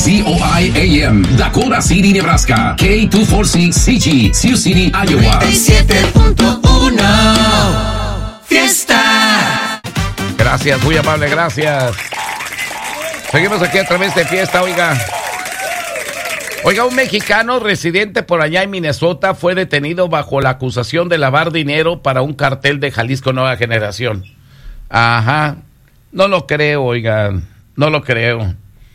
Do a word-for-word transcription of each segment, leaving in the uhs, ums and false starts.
C O I A M, Dakota City, Nebraska. K dos cuatro C C G, Sioux City, Iowa. noventa y siete punto uno Fiesta. Gracias, muy amable, gracias. Seguimos aquí a través de Fiesta, oiga. Oiga, un mexicano residente por allá en Minnesota fue detenido bajo la acusación de lavar dinero para un cartel de Jalisco Nueva Generación. Ajá, no lo creo, oiga, no lo creo.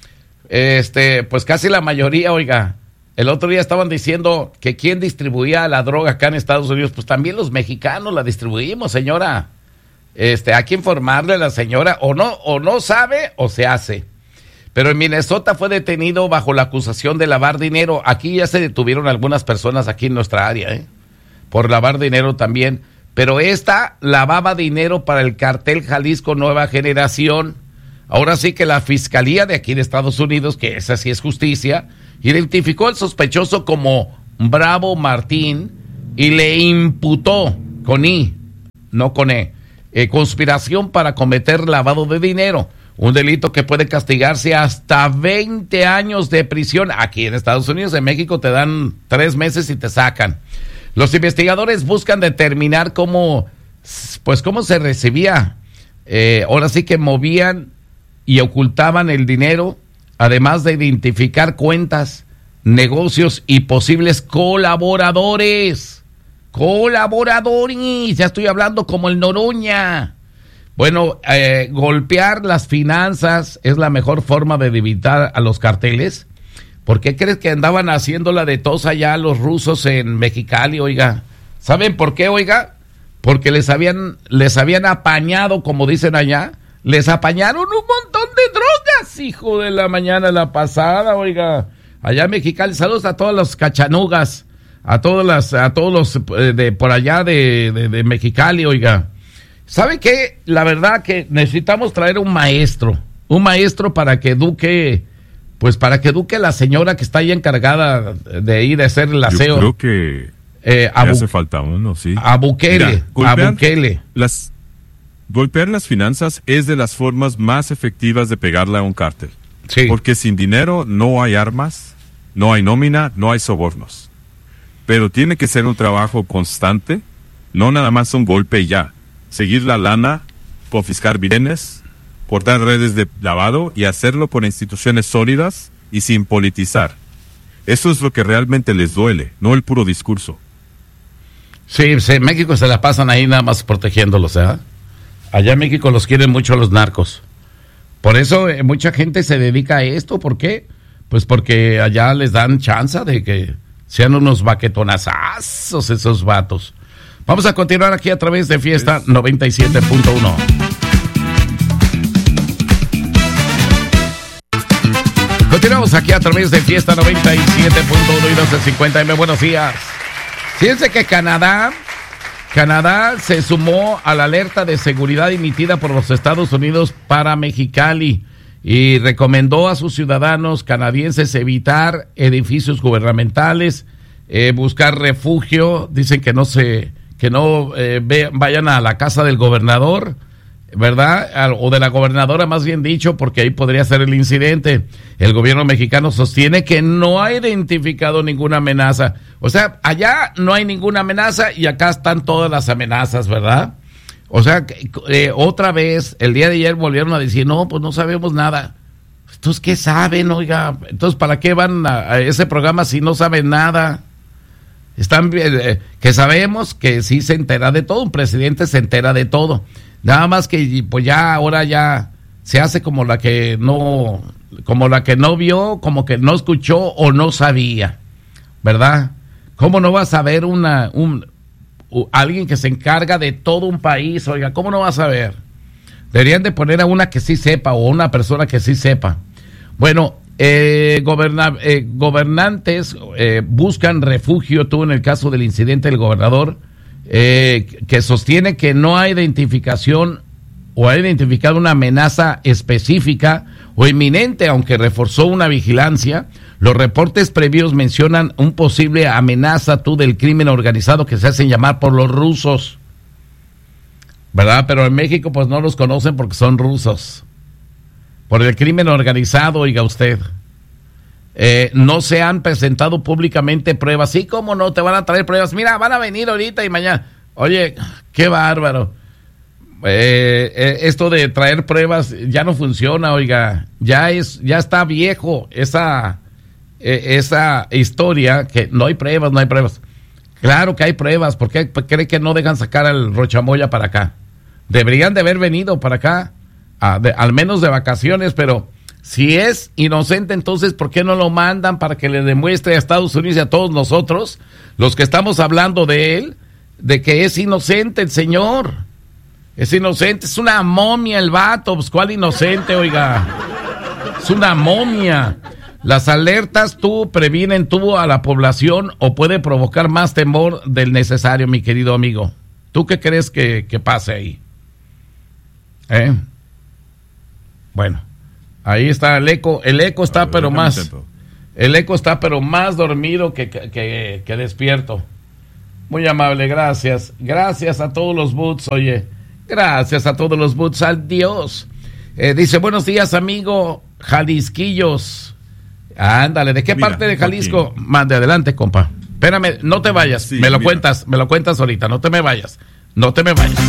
Este, pues casi la mayoría, oiga. El otro día estaban diciendo que quién distribuía la droga acá en Estados Unidos. Pues también los mexicanos la distribuimos, señora. Este, hay que informarle a la señora, o no, o no sabe, o se hace. Pero en Minnesota fue detenido bajo la acusación de lavar dinero. Aquí ya se detuvieron algunas personas aquí en nuestra área, ¿eh? Por lavar dinero también. Pero esta lavaba dinero para el cartel Jalisco Nueva Generación. Ahora sí que la fiscalía de aquí de Estados Unidos, que esa sí es justicia, identificó al sospechoso como Bravo Martín y le imputó con I, no con E, eh, conspiración para cometer lavado de dinero. Un delito que puede castigarse hasta veinte años de prisión. Aquí en Estados Unidos, en México te dan tres meses y te sacan. Los investigadores buscan determinar cómo, pues cómo se recibía. Eh, ahora sí que movían y ocultaban el dinero, además de identificar cuentas, negocios y posibles colaboradores. Colaboradores, ya estoy hablando como el Noroña. Bueno, eh, golpear las finanzas es la mejor forma de debilitar a los carteles. ¿Por qué crees que andaban haciéndola de tos allá los rusos en Mexicali, oiga? ¿Saben por qué, oiga? Porque les habían, les habían apañado, como dicen allá, les apañaron un montón de drogas, hijo de la mañana la pasada, oiga. Allá en Mexicali, saludos a todas las cachanugas, a todas las, a todos los eh, de por allá de, de, de Mexicali, oiga. ¿Sabe qué? La verdad que necesitamos traer un maestro, un maestro para que eduque, pues para que eduque a la señora que está ahí encargada de ir a hacer el aseo. Yo creo que eh, a hace falta uno, sí. A Bukele, Mira, golpear, a Bukele. Las, golpear las finanzas es de las formas más efectivas de pegarle a un cártel. Sí. Porque sin dinero no hay armas, no hay nómina, no hay sobornos. Pero tiene que ser un trabajo constante, no nada más un golpe y ya. Seguir la lana, confiscar bienes, cortar redes de lavado y hacerlo por instituciones sólidas y sin politizar. Eso es lo que realmente les duele, no el puro discurso. Sí, sí, en México se la pasan ahí nada más protegiéndolos, ¿eh? Allá en México los quieren mucho los narcos. Por eso eh, mucha gente se dedica a esto. ¿Por qué? Pues porque allá les dan chance de que sean unos baquetonazazos esos vatos. Vamos a continuar aquí a través de Fiesta noventa y siete punto uno. Continuamos aquí a través de Fiesta noventa y siete punto uno y doce cincuenta eme. Buenos días. Fíjense que Canadá, Canadá se sumó a la alerta de seguridad emitida por los Estados Unidos para Mexicali y recomendó a sus ciudadanos canadienses evitar edificios gubernamentales, eh, buscar refugio. Dicen que no se... que no eh, ve, vayan a la casa del gobernador, ¿verdad? O de la gobernadora, más bien dicho, porque ahí podría ser el incidente. El gobierno mexicano sostiene que no ha identificado ninguna amenaza. O sea, allá no hay ninguna amenaza y acá están todas las amenazas, ¿verdad? O sea, eh, otra vez, el día de ayer volvieron a decir, no, pues no sabemos nada. Entonces, ¿qué saben, oiga? Entonces, ¿para qué van a, a ese programa si no saben nada? Están eh, que sabemos que sí se entera de todo, un presidente se entera de todo, nada más que pues ya ahora ya se hace como la que no, como la que no vio, como que no escuchó o no sabía, ¿verdad? ¿Cómo no va a saber una un uh, alguien que se encarga de todo un país? Oiga, ¿cómo no va a saber? Deberían de poner a una que sí sepa o una persona que sí sepa. Bueno, Eh, goberna, eh, gobernantes eh, buscan refugio. Tú en el caso del incidente del gobernador eh, que sostiene que no hay identificación o ha identificado una amenaza específica o inminente, aunque reforzó una vigilancia. Los reportes previos mencionan un posible amenaza tú del crimen organizado que se hacen llamar por los rusos, ¿verdad? Pero en México pues no los conocen porque son rusos. Por el crimen organizado, oiga usted. Eh, no se han presentado públicamente pruebas. Sí, cómo no, te van a traer pruebas. Mira, van a venir ahorita y mañana. Oye, qué bárbaro. Eh, eh, esto de traer pruebas ya no funciona, oiga. Ya es, ya está viejo esa, eh, esa historia que no hay pruebas, no hay pruebas. Claro que hay pruebas. ¿Por qué cree que no dejan sacar al Rochamoya para acá? Deberían de haber venido para acá, a, de, al menos de vacaciones, pero si es inocente, entonces ¿por qué no lo mandan para que le demuestre a Estados Unidos y a todos nosotros, los que estamos hablando de él, de que es inocente el señor? Es inocente, es una momia el vato. Pues ¿cuál inocente, oiga? Es una momia. Las alertas tú previenen tú a la población o puede provocar más temor del necesario, mi querido amigo. ¿Tú qué crees que, que pase ahí? ¿Eh? Bueno, ahí está el eco. El eco está ver, pero más... El eco está pero más dormido que, que, que despierto. Muy amable, gracias. Gracias a todos los boots, oye. Gracias a todos los boots. Adiós. Eh, dice, buenos días, amigo Jalisquillos. Ándale, ¿de qué mira, parte de Jalisco? Aquí. Mande adelante, compa. Espérame, no te vayas. Sí, me lo mira. cuentas, me lo cuentas ahorita. No te me vayas. No te me vayas.